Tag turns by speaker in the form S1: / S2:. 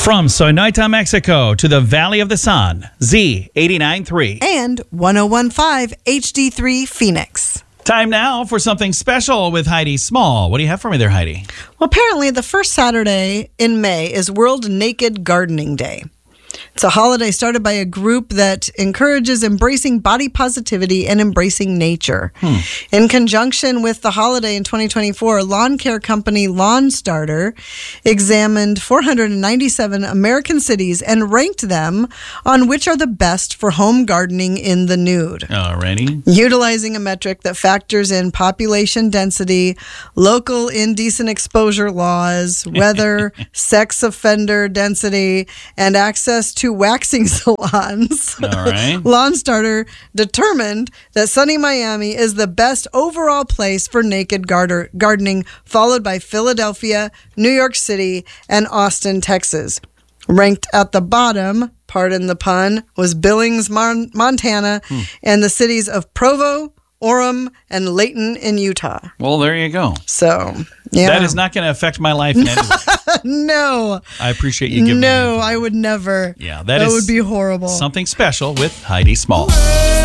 S1: From Sonoita, Mexico to the Valley of the Sun, Z89.3.
S2: And 101.5 HD3 Phoenix.
S1: Time now for something special with Heidi Small. What do you have for me there, Heidi?
S2: Well, apparently the first Saturday in May is World Naked Gardening Day. It's a holiday started by a group that encourages embracing body positivity and embracing nature. In conjunction with the holiday in 2024, lawn care company Lawn Starter examined 497 American cities and ranked them on which are the best for home gardening in the nude.
S1: Alrighty.
S2: Utilizing a metric that factors in population density, local indecent exposure laws, weather, sex offender density, and access to waxing salons.
S1: All right.
S2: Lawn Starter determined that sunny Miami is the best overall place for naked gardening, followed by Philadelphia, New York City, and Austin, Texas. Ranked at the bottom, pardon the pun, was Billings, Montana, and the cities of Provo, Orem, and Layton in Utah.
S1: Well, there you go.
S2: So, yeah.
S1: That is not going to affect my life in any way.
S2: No.
S1: I appreciate you giving me
S2: No,
S1: that.
S2: I would never.
S1: Yeah,
S2: that
S1: is
S2: would be horrible.
S1: Something special with Heidi Small.